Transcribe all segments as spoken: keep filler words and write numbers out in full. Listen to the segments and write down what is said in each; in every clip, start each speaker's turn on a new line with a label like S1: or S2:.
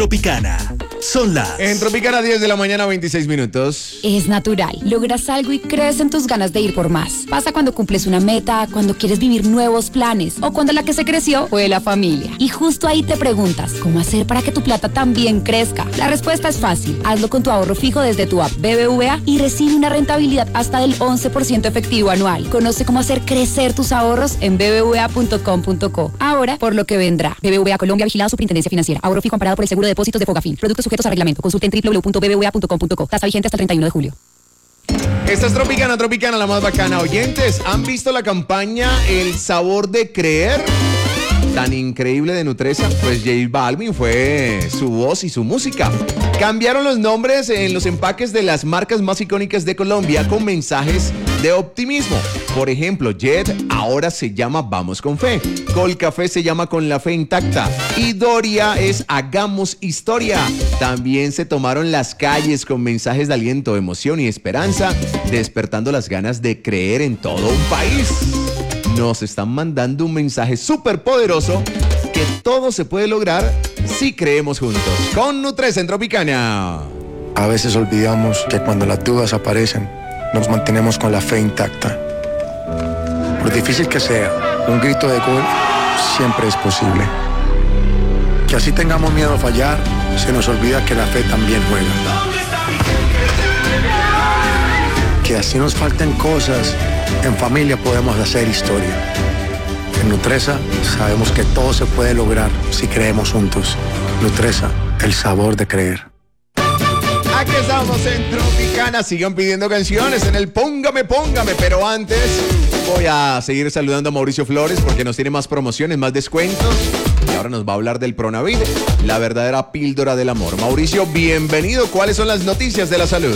S1: Tropicana. Son las...
S2: En Tropicana, diez de la mañana, veintiséis minutos.
S3: Es natural. Logras algo y crees en tus ganas de ir por más. Pasa cuando cumples una meta, cuando quieres vivir nuevos planes o cuando la que se creció fue la familia. Y justo ahí te preguntas, ¿cómo hacer para que tu plata también crezca? La respuesta es fácil. Hazlo con tu ahorro fijo desde tu app B B V A y recibe una rentabilidad hasta del once por ciento efectivo anual. Conoce cómo hacer crecer tus ahorros en b b v a punto com punto co. Ahora, por lo que vendrá. B B V A Colombia, vigilado Superintendencia Financiera. Ahorro fijo amparado por el Seguro de Depósitos de Fogafín. Productos sujetos a reglamento. Consulta en w w w punto b b v a punto com punto co. Tasa vigente hasta el treinta y uno de julio.
S2: Esta es Tropicana, Tropicana, la más bacana. Oyentes, ¿han visto la campaña El Sabor de Creer? Tan increíble de Nutresa. Pues J Balvin fue su voz y su música. Cambiaron los nombres en los empaques de las marcas más icónicas de Colombia con mensajes de optimismo. Por ejemplo, Jet ahora se llama Vamos con Fe. Colcafé se llama Con la Fe Intacta. Y Doria es Hagamos Historia. También se tomaron las calles con mensajes de aliento, emoción y esperanza, despertando las ganas de creer en todo un país. Nos están mandando un mensaje súper poderoso que todo se puede lograr si creemos juntos. Con Nutresa en Tropicana.
S4: A veces olvidamos que cuando las dudas aparecen, nos mantenemos con la fe intacta. Por difícil que sea, un grito de gol siempre es posible. Que así tengamos miedo a fallar, se nos olvida que la fe también juega. Que así nos falten cosas, en familia podemos hacer historia. En Nutresa sabemos que todo se puede lograr si creemos juntos. Nutresa, el sabor de creer.
S2: Aquí estamos en Tropicana. Sigan pidiendo canciones en el Póngame, Póngame. Pero antes voy a seguir saludando a Mauricio Flores porque nos tiene más promociones, más descuentos. Y ahora nos va a hablar del Pronavit, la verdadera píldora del amor. Mauricio, bienvenido. ¿Cuáles son las noticias de la salud?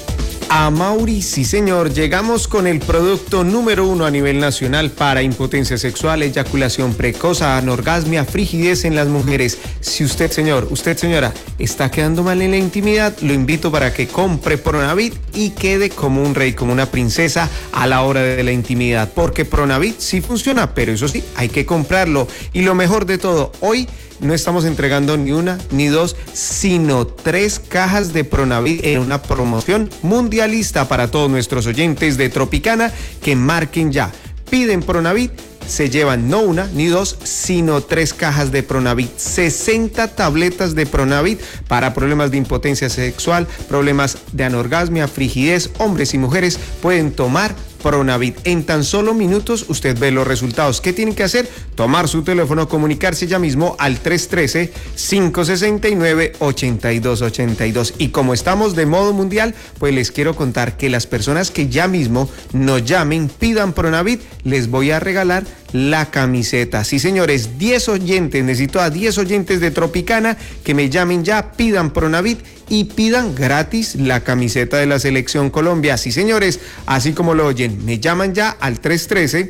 S5: A Mauri, sí señor, llegamos con el producto número uno a nivel nacional para impotencia sexual, eyaculación precoz, anorgasmia, frigidez en las mujeres. Si usted, señor, usted, señora, está quedando mal en la intimidad, lo invito para que compre Pronavit y quede como un rey, como una princesa a la hora de la intimidad, porque Pronavit sí funciona, pero eso sí, hay que comprarlo. Y lo mejor de todo, hoy no estamos entregando ni una ni dos, sino tres cajas de Pronavit en una promoción mundialista para todos nuestros oyentes de Tropicana que marquen ya. Piden Pronavit, se llevan no una ni dos, sino tres cajas de Pronavit. sesenta tabletas de Pronavit para problemas de impotencia sexual, problemas de anorgasmia, frigidez. Hombres y mujeres pueden tomar Pronavit. En tan solo minutos usted ve los resultados. ¿Qué tienen que hacer? Tomar su teléfono, comunicarse ya mismo al tres uno tres, cinco seis nueve, ocho dos ocho dos. Y como estamos de modo mundial, pues les quiero contar que las personas que ya mismo nos llamen, pidan Pronavit, les voy a regalar la camiseta. Sí, señores, diez oyentes, necesito a diez oyentes de Tropicana que me llamen ya, pidan Pronavit y pidan gratis la camiseta de la Selección Colombia. Sí, señores, así como lo oyen, me llaman ya al tres uno tres,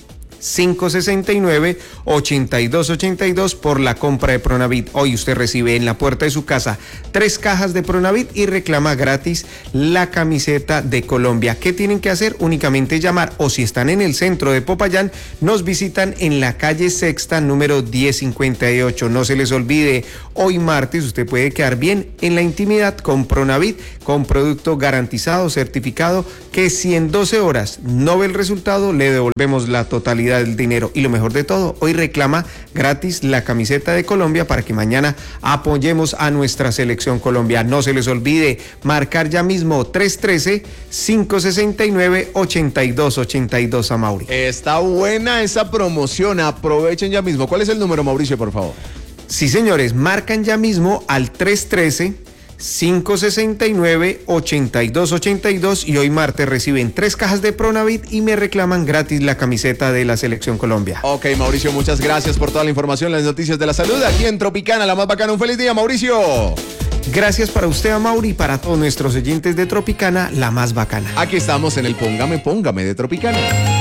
S5: cinco seis nueve, ocho dos ocho dos por la compra de Pronavit. Hoy usted recibe en la puerta de su casa tres cajas de Pronavit y reclama gratis la camiseta de Colombia. ¿Qué tienen que hacer? Únicamente llamar, o si están en el centro de Popayán, nos visitan en la calle Sexta, número diez cincuenta y ocho. No se les olvide, hoy martes usted puede quedar bien en la intimidad con Pronavit, con producto garantizado, certificado, que si en doce horas no ve el resultado, le devolvemos la totalidad del dinero. Y lo mejor de todo, hoy reclama gratis la camiseta de Colombia para que mañana apoyemos a nuestra Selección Colombia. No se les olvide marcar ya mismo tres uno tres, cinco seis nueve, ocho dos ocho dos a Mauri.
S2: Está buena esa promoción, aprovechen ya mismo. ¿Cuál es el número, Mauricio, por favor?
S5: Sí, señores, marcan ya mismo al tres uno tres, cinco seis nueve, ocho dos ocho dos y hoy martes reciben tres cajas de Pronavit y me reclaman gratis la camiseta de la Selección Colombia.
S2: Ok, Mauricio, muchas gracias por toda la información, las noticias de la salud aquí en Tropicana, la más bacana. Un feliz día, Mauricio.
S5: Gracias para usted, Amaury, y para todos nuestros oyentes de Tropicana, la más bacana.
S2: Aquí estamos en el Póngame, Póngame de Tropicana.